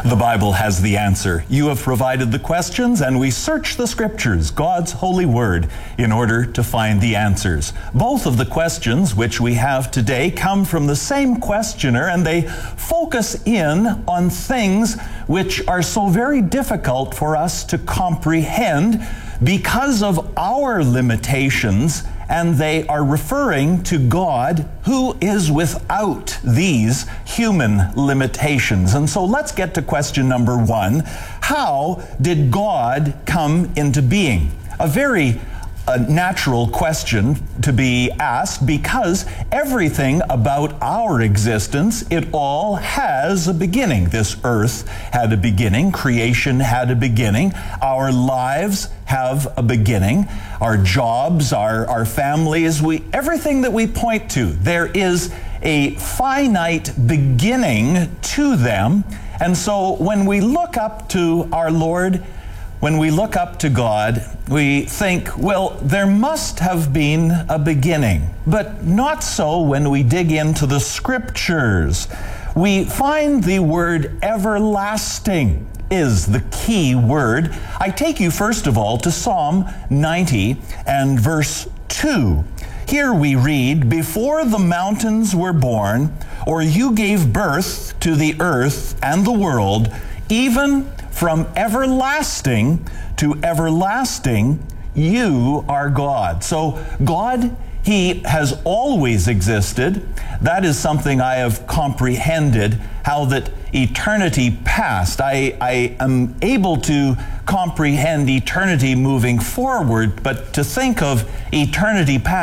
The Bible has the answer. You have provided the questions, and we search the Scriptures, God's holy word, in order to find the answers. Both of the questions which we have today come from the same questioner, and they focus in on things which are so very difficult for us to comprehend because of our limitations, and they are referring to God who is without these human limitations. And so let's get to question number one. How did God come into being? A very natural question to be asked, because everything about our existence, it all has a beginning. This earth had a beginning. Creation had a beginning. Our lives have a beginning. Our jobs, our families, everything that we point to, there is a finite beginning to them. And so when we look up to our Lord, when we look up to God, we think, well, there must have been a beginning. But not so when we dig into the Scriptures. We find the word everlasting is the key word. I take you first of all to Psalm 90 and verse 2. Here we read, "Before the mountains were born, or you gave birth to the earth and the world, even from everlasting to everlasting, you are God." So God, He has always existed. That is something I have comprehended, how that eternity past. I am able to comprehend eternity moving forward, but to think of eternity past